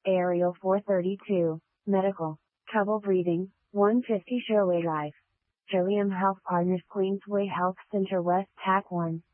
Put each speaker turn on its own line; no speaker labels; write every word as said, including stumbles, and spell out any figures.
Aerial four thirty-two, Medical, Trouble Breathing, one fifty Sherway Drive. Trillium Health Partners Queensway Health Center West Tack one.